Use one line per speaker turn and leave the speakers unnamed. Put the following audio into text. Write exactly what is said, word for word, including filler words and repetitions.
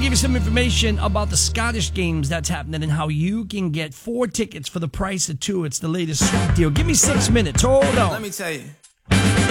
give you some information about the Scottish games that's happening and how you can get four tickets for the price of two. It's the latest sweet deal. Give me six minutes. Hold on.
Let me tell you.